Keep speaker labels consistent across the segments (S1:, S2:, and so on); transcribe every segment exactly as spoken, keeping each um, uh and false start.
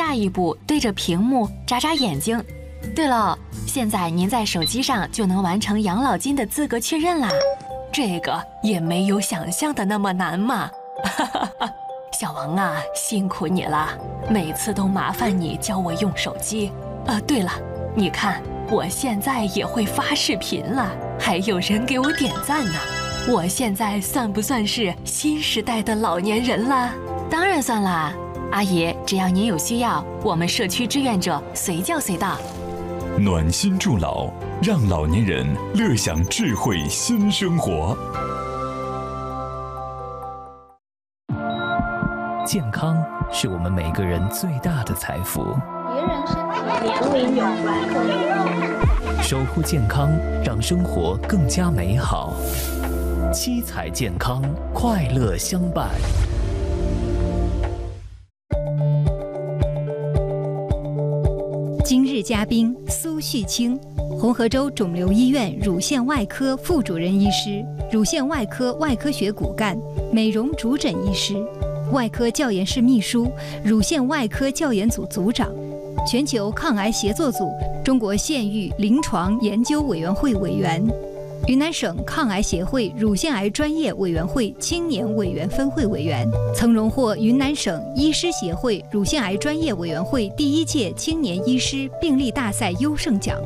S1: 下一步对着屏幕眨眨眼睛。对了，现在您在手机上就能完成养老金的资格确认啦，这个也没有想象的那么难嘛。小王啊，辛苦你了，每次都麻烦你教我用手机。啊，对了，你看我现在也会发视频了，还有人给我点赞呢。我现在算不算是新时代的老年人了？当然算啦，阿姨，只要您有需要，我们社区志愿者随叫随到。
S2: 暖心助老，让老年人乐享智慧新生活。
S3: 健康是我们每个人最大的财富。
S4: 别人身体年龄有关，
S3: 守护健康，让生活更加美好。七彩健康，快乐相伴。
S5: 今日嘉宾苏旭清，红河州肿瘤医院乳腺外科副主任医师，乳腺外科外科学骨干，美容主诊医师，外科教研室秘书，乳腺外科教研组组长，全球抗癌协作组中国县域临床研究委员会委员，云南省抗癌协会乳腺癌专业委员会青年委员分会委员，曾荣获云南省医师协会乳腺癌专业委员会第一届青年医师病例大赛优胜奖。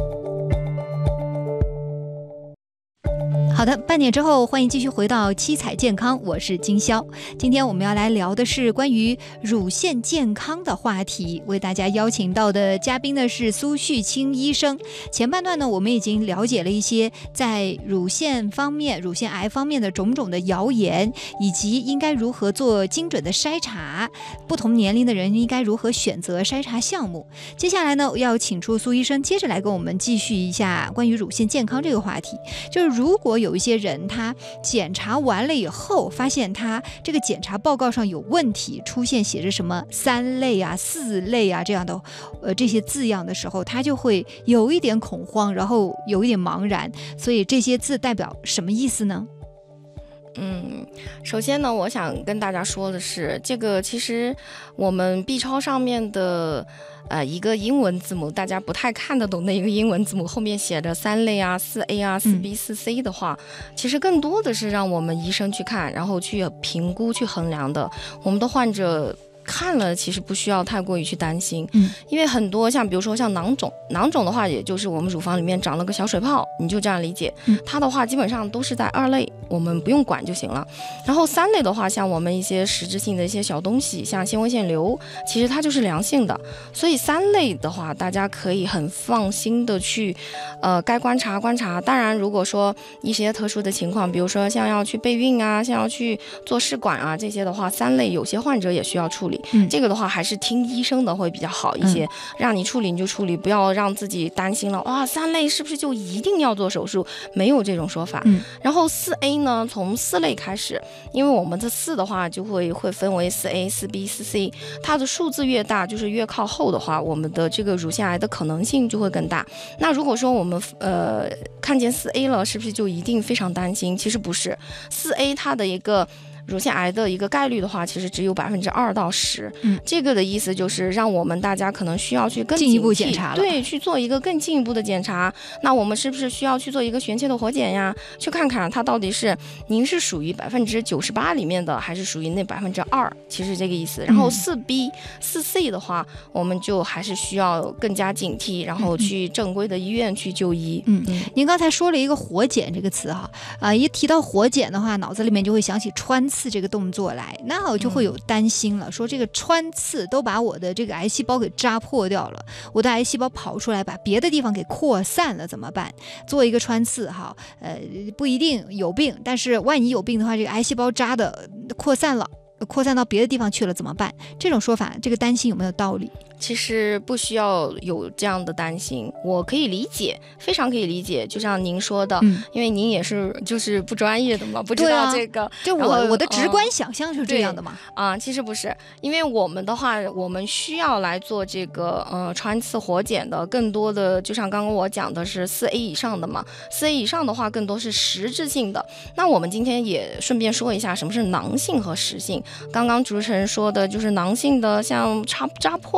S5: 好的，半点之后欢迎继续回到七彩健康，我是金潇。今天我们要来聊的是关于乳腺健康的话题，为大家邀请到的嘉宾呢是苏旭清医生。前半段呢我们已经了解了一些在乳腺方面乳腺癌方面的种种的谣言，以及应该如何做精准的筛查，不同年龄的人应该如何选择筛查项目。接下来呢我要请出苏医生接着来跟我们继续一下关于乳腺健康这个话题，就是如果有有一些人他检查完了以后发现他这个检查报告上有问题，出现写着什么三类啊四类啊这样的呃这些字样的时候，他就会有一点恐慌，然后有一点茫然。所以这些字代表什么意思呢？
S6: 嗯，首先呢我想跟大家说的是，这个其实我们 B 超上面的呃一个英文字母大家不太看得懂的一个英文字母，后面写着三类啊四 A 啊四 B 四 C 的话、嗯、其实更多的是让我们医生去看，然后去评估去衡量的。我们的患者看了其实不需要太过于去担心，嗯，因为很多像比如说像囊肿，囊肿的话也就是我们乳房里面长了个小水泡，你就这样理解，嗯，它的话基本上都是在二类，我们不用管就行了。然后三类的话，像我们一些实质性的一些小东西，像纤维腺瘤，其实它就是良性的，所以三类的话大家可以很放心的去呃该观察观察。当然如果说一些特殊的情况，比如说像要去备孕啊，像要去做试管啊，这些的话三类有些患者也需要处理，嗯，这个的话还是听医生的会比较好一些，嗯，让你处理你就处理，不要让自己担心了，哇，三类是不是就一定要做手术？没有这种说法。嗯，然后四 A 呢，从四类开始，因为我们的四的话就会会分为四 A、四 B、四 C， 它的数字越大，就是越靠后的话，我们的这个乳腺癌的可能性就会更大。那如果说我们呃看见四 A 了，是不是就一定非常担心？其实不是，四 A 它的一个乳腺癌的一个概率的话，其实只有百分之二到十。嗯，这个的意思就是让我们大家可能需要去更
S5: 进一步检查了，
S6: 对，去做一个更进一步的检查。那我们是不是需要去做一个玄切的活检呀？去看看它到底是您是属于百分之九十八里面的，还是属于那百分之二？其实这个意思。然后四 B、四 C 的话，我们就还是需要更加警惕，然后去正规的医院去就医。
S5: 嗯，嗯您刚才说了一个活检这个词哈，啊、呃，一提到活检的话，脑子里面就会想起穿刺这个动作来，那我就会有担心了，嗯，说这个穿刺都把我的这个癌细胞给扎破掉了，我的癌细胞跑出来把别的地方给扩散了怎么办？做一个穿刺哈，呃，不一定有病，但是万一有病的话，这个癌细胞扎的扩散了，扩散到别的地方去了怎么办？这种说法，这个担心有没有道理？
S6: 其实不需要有这样的担心，我可以理解，非常可以理解。就像您说的，嗯，因为您也是就是不专业的嘛，不知道这个。啊，
S5: 就我我的直观想象是这样的嘛。
S6: 啊，其实不是，因为我们的话，我们需要来做这个呃穿刺活检的，更多的就像刚刚我讲的是四 A 以上的嘛，四 A 以上的话更多是实质性的。那我们今天也顺便说一下什么是囊性和实性。刚刚主持人说的就是囊性的，像扎扎破